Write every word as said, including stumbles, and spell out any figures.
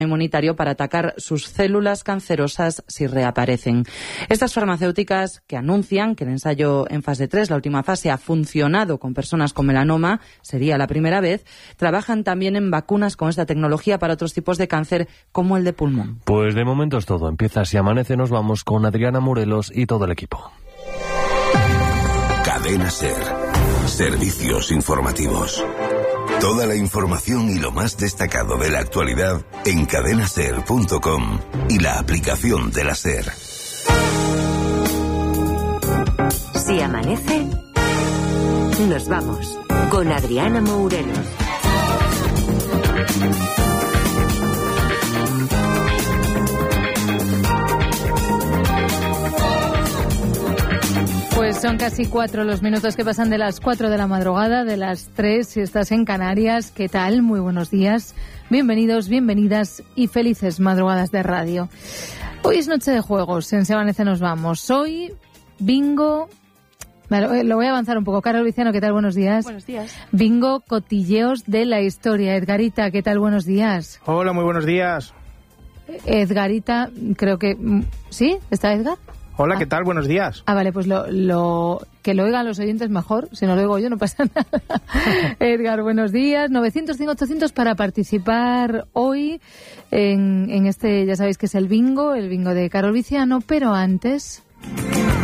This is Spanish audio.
inmunitario para atacar sus células cancerosas si reaparecen. Estas farmacéuticas, que anuncian que el ensayo en fase tres, la última fase, ha funcionado con personas con melanoma, sería la primera vez, trabajan también en vacunas con esta tecnología para otros tipos de cáncer como el de pulmón. Pues de momento es todo. Empieza Si Amanece, nos vamos con Adriana Morelos y todo el equipo. Cadena SER. Servicios informativos. Toda la información y lo más destacado de la actualidad en cadena ser punto com y la aplicación de la SER. Si amanece, nos vamos con Adriana Morelos. Pues son casi cuatro los minutos que pasan de las cuatro de la madrugada, de las tres si estás en Canarias. ¿Qué tal? Muy buenos días. Bienvenidos, bienvenidas y felices madrugadas de radio. Hoy es noche de juegos, en Se Amanece nos vamos. Hoy, bingo... Vale, lo voy a avanzar un poco. Carol Viciano, ¿qué tal? Buenos días. Buenos días. Bingo, cotilleos de la historia. Edgarita, ¿qué tal? Buenos días. Hola, muy buenos días. Edgarita, creo que... ¿Sí? ¿Está Edgar? Hola, ah. ¿qué tal? Buenos días. Ah, vale, pues lo, lo que lo oigan los oyentes mejor. Si no lo oigo yo, no pasa nada. Edgar, buenos días. novecientos, cinco, ochocientos para participar hoy en, en este, ya sabéis que es el bingo, el bingo de Carol Viciano, pero antes...